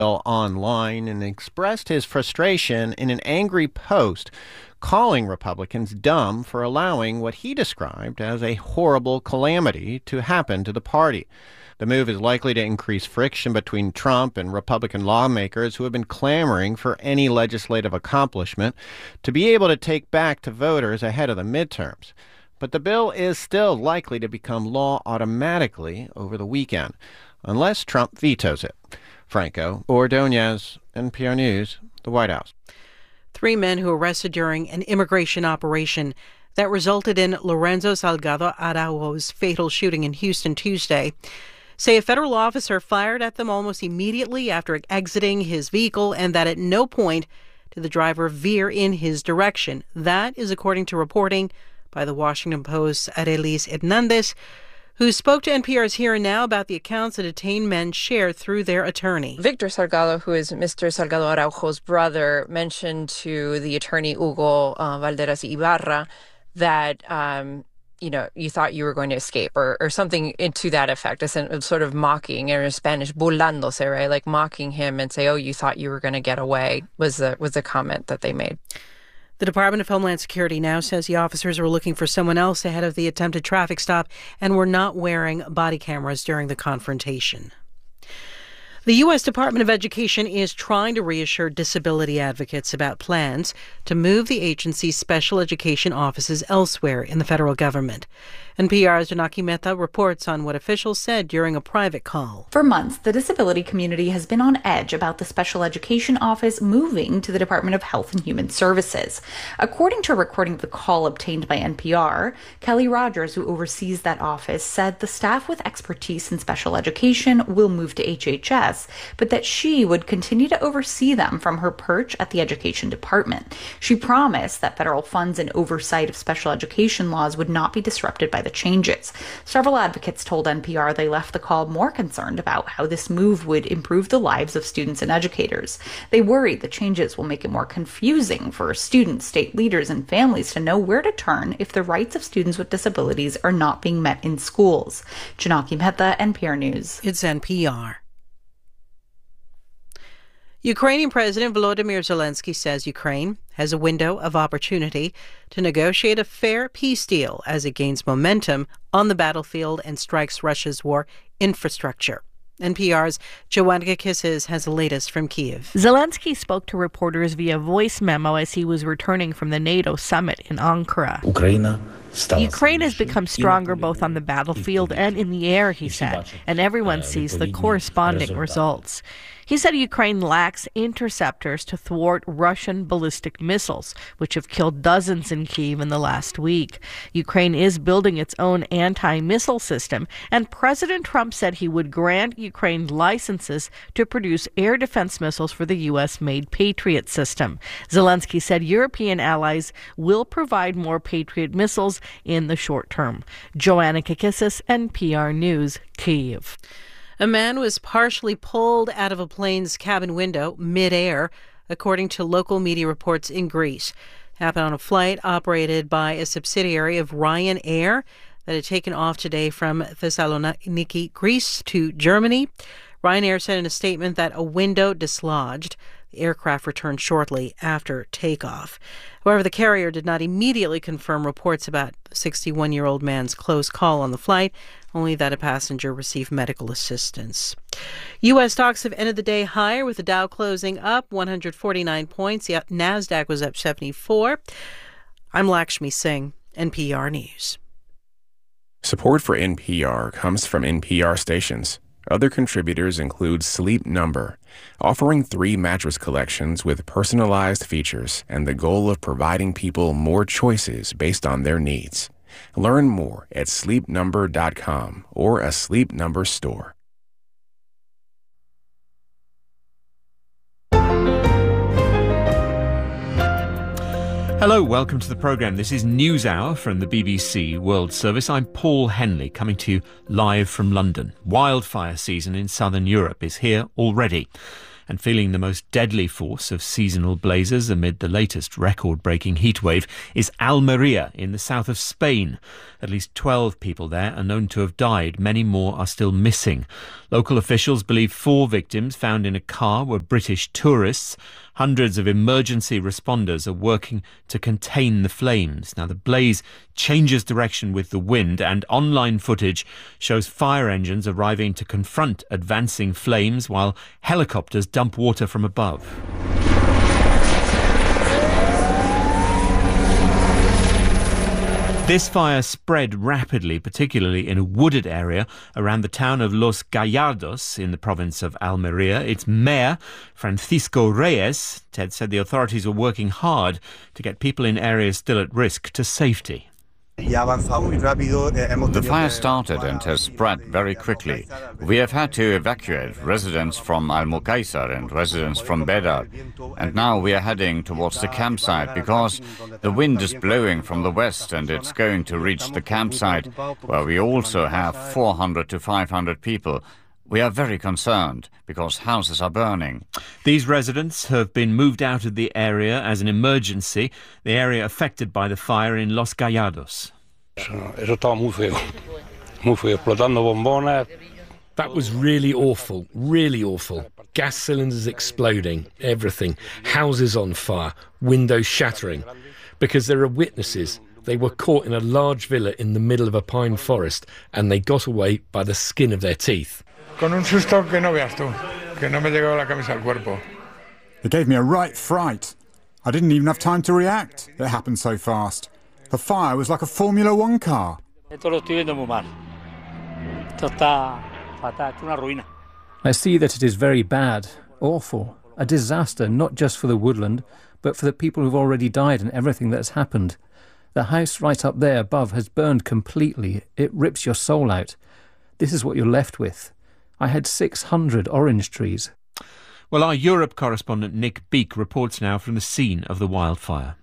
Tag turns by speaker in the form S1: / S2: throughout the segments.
S1: online and expressed his frustration in an angry post, calling Republicans dumb for allowing what he described as a horrible calamity to happen to the party. The move is likely to increase friction between Trump and Republican lawmakers who have been clamoring for any legislative accomplishment to be able to take back to voters ahead of the midterms. But the bill is still likely to become law automatically over the weekend, unless Trump vetoes it. Franco Ordonez, NPR News, the White House.
S2: 3 men who arrested during an immigration operation that resulted in Lorenzo Salgado Araujo's fatal shooting in Houston Tuesday say a federal officer fired at them almost immediately after exiting his vehicle and that at no point did the driver veer in his direction. That is according to reporting by the Washington Post's Arelis Hernandez, who spoke to NPR's Here and Now about the accounts the detained men shared through their attorney.
S3: Victor Salgado, who is Mr. Salgado Araujo's brother, mentioned to the attorney Hugo Valderas Ibarra that, you thought you were going to escape or something to that effect, sort of mocking, or in Spanish, burlándose, right? Like mocking him and say, oh, you thought you were going to get away was the comment that they made.
S2: The Department of Homeland Security now says the officers were looking for someone else ahead of the attempted traffic stop and were not wearing body cameras during the confrontation. The U.S. Department of Education is trying to reassure disability advocates about plans to move the agency's special education offices elsewhere in the federal government. NPR's Janaki Mehta reports on what officials said during a private call.
S4: For months, the disability community has been on edge about the special education office moving to the Department of Health and Human Services. According to a recording of the call obtained by NPR, Kelly Rogers, who oversees that office, said the staff with expertise in special education will move to HHS, but that she would continue to oversee them from her perch at the Education Department. She promised that federal funds and oversight of special education laws would not be disrupted by the changes. Several advocates told NPR they left the call more concerned about how this move would improve the lives of students and educators. They worried the changes will make it more confusing for students, state leaders, and families to know where to turn if the rights of students with disabilities are not being met in schools. Janaki Mehta, NPR News.
S2: It's NPR. Ukrainian President Volodymyr Zelensky says Ukraine has a window of opportunity to negotiate a fair peace deal as it gains momentum on the battlefield and strikes Russia's war infrastructure. NPR's Joanna Kakissis has the latest from Kyiv.
S5: Zelensky spoke to reporters via voice memo as he was returning from the NATO summit in Ankara. Ukraine has become stronger both on the battlefield and in the air, he said, and everyone sees the corresponding results. He said Ukraine lacks interceptors to thwart Russian ballistic missiles, which have killed dozens in Kyiv in the last week. Ukraine is building its own anti-missile system, and President Trump said he would grant Ukraine licenses to produce air defense missiles for the U.S.-made Patriot system. Zelensky said European allies will provide more Patriot missiles in the short term. Joanna Kakissis, NPR News, Kyiv.
S2: A man was partially pulled out of a plane's cabin window mid-air, according to local media reports in Greece. It happened on a flight operated by a subsidiary of Ryanair that had taken off today from Thessaloniki, Greece to Germany. Ryanair said in a statement that a window dislodged. The aircraft returned shortly after takeoff. However, the carrier did not immediately confirm reports about the 61-year-old man's close call on the flight, only that a passenger received medical assistance. U.S. stocks have ended the day higher, with the Dow closing up 149 points. The NASDAQ was up 74. I'm Lakshmi Singh, NPR News.
S6: Support for NPR comes from NPR stations. Other contributors include Sleep Number, offering 3 mattress collections with personalized features and the goal of providing people more choices based on their needs. Learn more at sleepnumber.com or a Sleep Number store.
S7: Hello, welcome to the programme. This is NewsHour from the BBC World Service. I'm Paul Henley, coming to you live from London. Wildfire season in southern Europe is here already. And feeling the most deadly force of seasonal blazes amid the latest record-breaking heatwave is Almeria in the south of Spain. At least 12 people there are known to have died. Many more are still missing. Local officials believe 4 victims found in a car were British tourists. Hundreds of emergency responders are working to contain the flames. Now, the blaze changes direction with the wind, and online footage shows fire engines arriving to confront advancing flames while helicopters dump water from above. This fire spread rapidly, particularly in a wooded area around the town of Los Gallardos in the province of Almeria. Its mayor, Francisco Reyes, Ted said the authorities were working hard to get people in areas still at risk to safety.
S8: The fire started and has spread very quickly. We have had to evacuate residents from Almucaizar and residents from Bedar. And now we are heading towards the campsite because the wind is blowing from the west and it's going to reach the campsite, where we also have 400 to 500 people. We are very concerned because houses are burning.
S7: These residents have been moved out of the area as an emergency, the area affected by the fire in Los Gallardos.
S9: That was really awful, really awful. Gas cylinders exploding, everything. Houses on fire, windows shattering. Because there are witnesses. They were caught in a large villa in the middle of a pine forest and they got away by the skin of their teeth.
S10: Con un susto que no veas tú, que no me llegó la camisa al cuerpo.
S11: It gave me a right fright. I didn't even have time to react. It happened so fast. The fire was like a Formula One car.
S12: I
S13: see that it is very bad, awful, a disaster not just for the woodland, but for the people who've already died and everything that's happened. The house right up there above has burned completely. It rips your soul out. This is what you're left with. I had 600 orange trees.
S7: Well, our Europe correspondent Nick Beake reports now from the scene of the wildfire.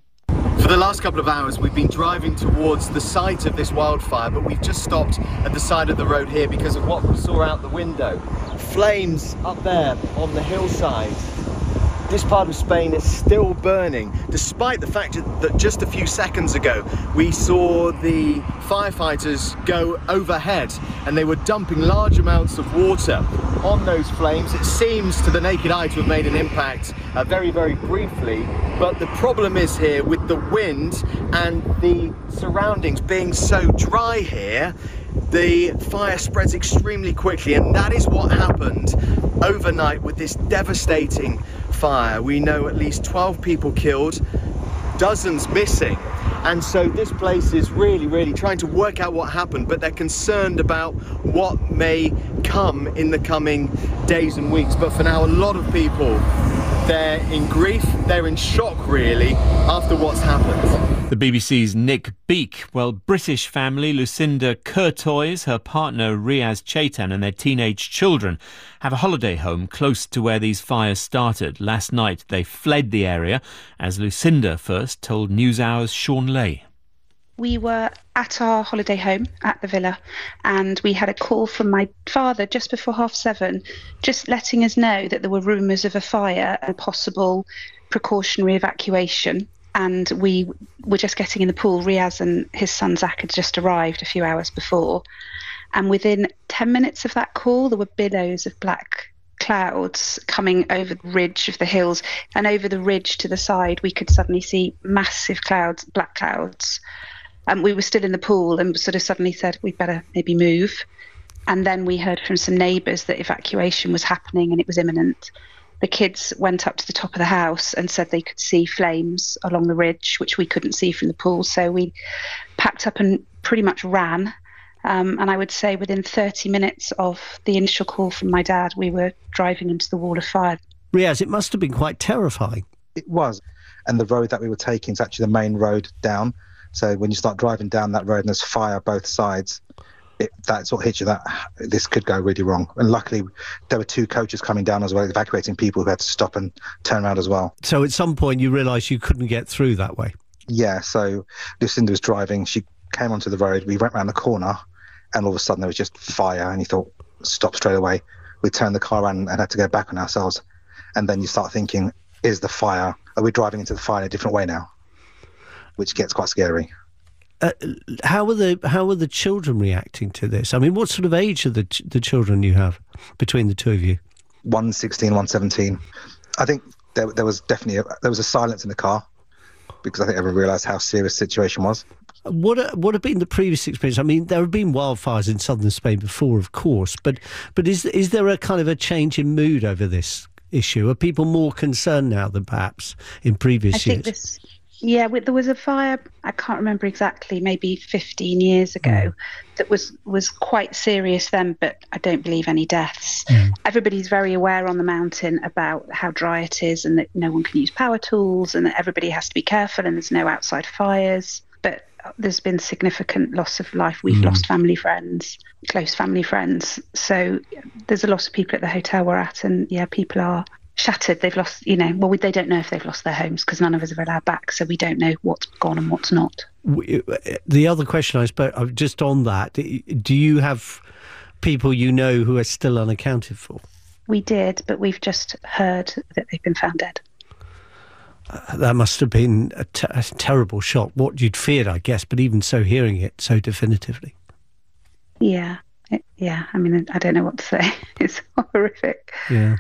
S14: For the last couple of hours we've been driving towards the site of this wildfire, but we've just stopped at the side of the road here because of what we saw out the window. Flames up there on the hillside. This part of Spain is still burning, despite the fact that just a few seconds ago we saw the firefighters go overhead and they were dumping large amounts of water on those flames. It seems to the naked eye to have made an impact very, very briefly, but the problem is here with the wind and the surroundings being so dry here, the fire spreads extremely quickly, and that is what happened overnight with this devastating fire. We know at least 12 people killed, dozens missing, and so this place is really trying to work out what happened, but they're concerned about what may come in the coming days and weeks. But for now, a lot of people, they're in grief, they're in shock really after what's happened.
S7: The BBC's Nick Beake. Well, British family Lucinda Curtoys, her partner Riaz Chaitan and their teenage children have a holiday home close to where these fires started. Last night they fled the area, as Lucinda first told NewsHour's Sean Lay.
S15: We were at our holiday home at the villa and we had a call from my father just before 7:30, just letting us know that there were rumours of a fire and possible precautionary evacuation. And we were just getting in the pool. Riaz and his son Zach had just arrived a few hours before. And within 10 minutes of that call, there were billows of black clouds coming over the ridge of the hills. And over the ridge to the side, we could suddenly see massive clouds, black clouds. And we were still in the pool and sort of suddenly said, we'd better maybe move. And then we heard from some neighbours that evacuation was happening and it was imminent. The kids went up to the top of the house and said they could see flames along the ridge, which we couldn't see from the pool. So we packed up and pretty much ran. And I would say within 30 minutes of the initial call from my dad, we were driving into the wall of fire.
S16: Riaz, it must have been quite terrifying.
S17: It was. And the road that we were taking is actually the main road down. So when you start driving down that road and there's fire both sides, that's what hits you, that this could go really wrong. And luckily there were 2 coaches coming down as well, evacuating people who had to stop and turn around as well.
S16: So at some point you realised you couldn't get through that way? Yeah,
S17: so Lucinda was driving, she came onto the road, we went round the corner and all of a sudden there was just fire and you thought, stop straight away. We turned the car around and had to go back on ourselves. and then you start thinking, are we driving into the fire in a different way now? Which gets quite scary.
S16: How are the children reacting to this? I mean, what sort of age are the children you have between the two of you?
S17: 1's 16, 1's 17. I think there was definitely a silence in the car, because I think everyone realised how serious the situation was.
S16: What have been the previous experience? I mean, there have been wildfires in southern Spain before, of course, but is there a kind of a change in mood over this issue? Are people more concerned now than perhaps in previous years?
S15: There was a fire, I can't remember exactly, maybe 15 years ago, that was quite serious then, but I don't believe any deaths. Everybody's very aware on the mountain about how dry it is and that no one can use power tools and that everybody has to be careful and there's no outside fires. But there's been significant loss of life. We've lost family friends, close family friends. So there's a lot of people at the hotel we're at, and people are shattered. They've lost, they don't know if they've lost their homes because none of us are allowed back, so we don't know what's gone and what's not.
S16: The other question, I suppose, just on that, do you have people you know who are still unaccounted for?
S15: We did, but we've just heard that they've been found dead.
S16: That must have been a terrible shock. What you'd feared, I guess, but even so, hearing it so definitively.
S15: Yeah. I mean, I don't know what to say. It's horrific.
S16: Yeah.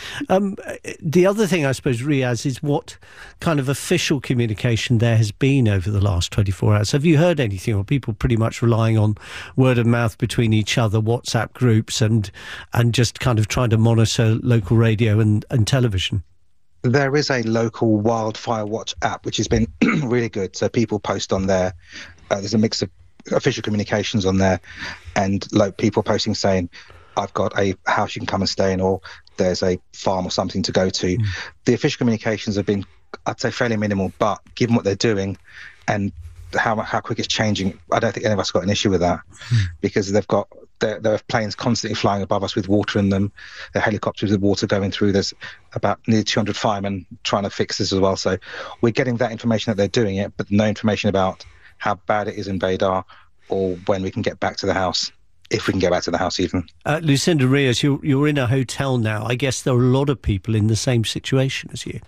S16: The other thing, I suppose, Riaz, is what kind of official communication there has been over the last 24 hours. Have you heard anything, or are people pretty much relying on word of mouth between each other, WhatsApp groups, and just kind of trying to monitor local radio and television?
S17: There is a local wildfire watch app, which has been really good. So people post on there. There's a mix of official communications on there, and people posting saying, I've got a house you can come and stay in, or there's a farm or something to go to. The official communications have been, I'd say, fairly minimal, but given what they're doing and how quick it's changing, I don't think any of us got an issue with that, because there are planes constantly flying above us with water in them. There are helicopters with water going through. There's about nearly 200 firemen trying to fix this as well. So we're getting that information that they're doing it, but no information about how bad it is in Baydar or when we can get back to the house. If we can get back to the house even.
S16: Lucinda Riaz, you're in a hotel now. I guess there are a lot of people in the same situation as you.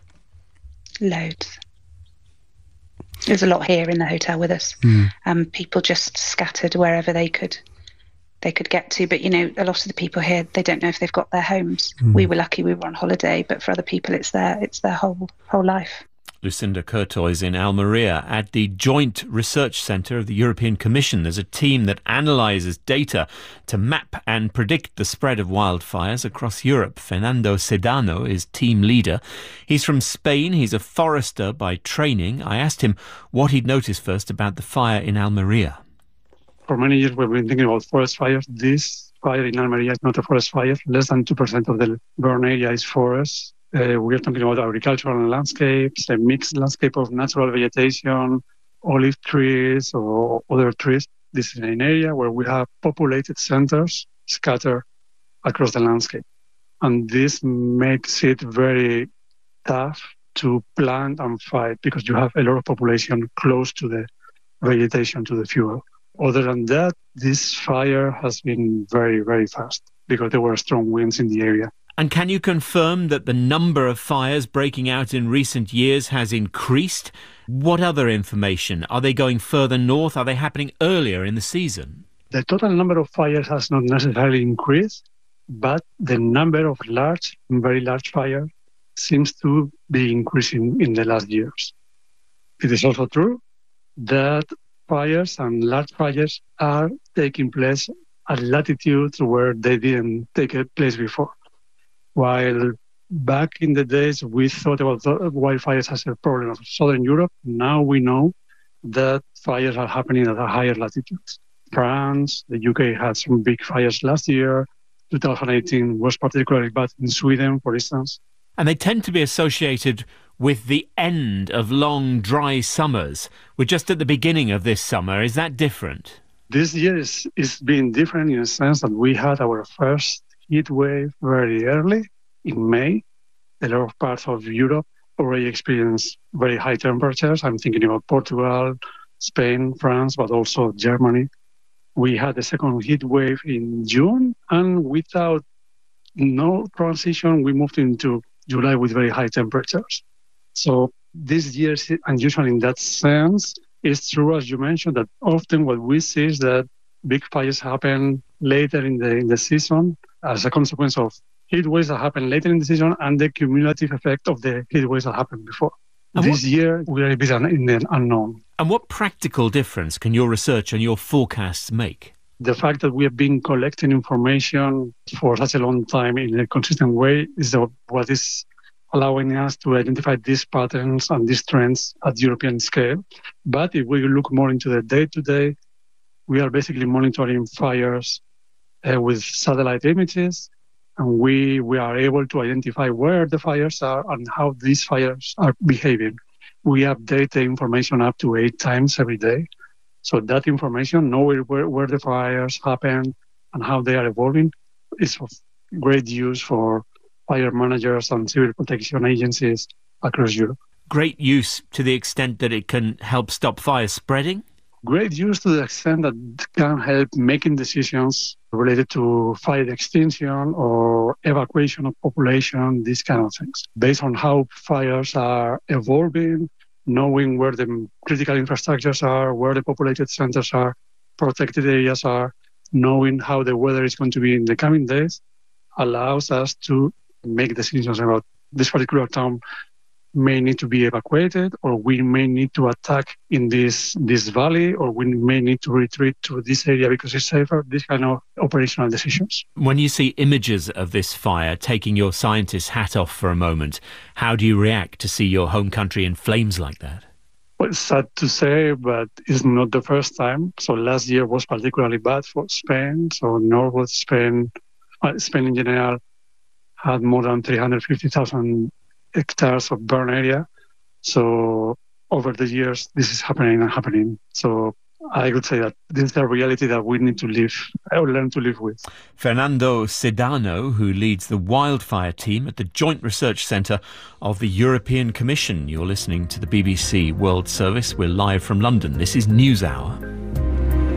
S15: Loads. There's a lot here in the hotel with us. People just scattered wherever they could get to. But, a lot of the people here, they don't know if they've got their homes. We were lucky we were on holiday, but for other people, it's their whole life.
S7: Lucinda Curtois in Almeria. At the Joint Research Centre of the European Commission, there's a team that analyses data to map and predict the spread of wildfires across Europe. Fernando Sedano is team leader. He's from Spain. He's a forester by training. I asked him what he'd noticed first about the fire in Almeria.
S12: For many years, we've been thinking about forest fires. This fire in Almeria is not a forest fire. Less than 2% of the burn area is forest. We are talking about agricultural landscapes, a mixed landscape of natural vegetation, olive trees or other trees. This is an area where we have populated centers scattered across the landscape. And this makes it very tough to plant and fight because you have a lot of population close to the vegetation, to the fuel. Other than that, this fire has been very, very fast because there were strong winds in the area.
S7: And can you confirm that the number of fires breaking out in recent years has increased? What other information? Are they going further north? Are they happening earlier in the season?
S12: The total number of fires has not necessarily increased, but the number of large, very large fires seems to be increasing in the last years. It is also true that fires and large fires are taking place at latitudes where they didn't take place before. While back in the days we thought about wildfires as a problem of Southern Europe, now we know that fires are happening at a higher latitudes. France, the UK had some big fires last year. 2018 was particularly bad in Sweden, for instance.
S7: And they tend to be associated with the end of long, dry summers. We're just at the beginning of this summer. Is that different?
S12: This year is being different in a sense that we had our first heat wave very early in May. A lot of parts of Europe already experienced very high temperatures. I'm thinking about Portugal, Spain, France, but also Germany. We had the second heat wave in June, and without no transition, we moved into July with very high temperatures. So this year is unusual in that sense. It's true, as you mentioned, that often what we see is that big fires happen later in the season as a consequence of heat waves that happen later in the season and the cumulative effect of the heat waves that happened before. And this year, we are a bit in the unknown.
S7: And what practical difference can your research and your forecasts make?
S12: The fact that we have been collecting information for such a long time in a consistent way is what is allowing us to identify these patterns and these trends at European scale. But if we look more into the day-to-day, we are basically monitoring fires with satellite images, and we are able to identify where the fires are and how these fires are behaving. We update the information up to 8 times every day. So that information, knowing where the fires happen and how they are evolving, is of great use for fire managers and civil protection agencies across Europe.
S7: Great use to the extent that it can help stop fires spreading?
S12: Great use to the extent that it can help making decisions related to fire extinction or evacuation of population, these kind of things. Based on how fires are evolving, knowing where the critical infrastructures are, where the populated centers are, protected areas are, knowing how the weather is going to be in the coming days, allows us to make decisions about this particular town may need to be evacuated, or we may need to attack in this valley, or we may need to retreat to this area because it's safer, these kind of operational decisions.
S7: When you see images of this fire, taking your scientist's hat off for a moment, how do you react to see your home country in flames like that?
S12: Well, it's sad to say, but it's not the first time. So last year was particularly bad for Spain. So northwest Spain, Spain in general, had more than 350,000 hectares of burn area. So over the years, this is happening. So I would say that this is a reality that we need to live or learn to live with.
S7: Fernando Sedano, who leads the wildfire team at the Joint Research Centre of the European Commission. You're listening to the BBC World Service. We're live from London. This is NewsHour.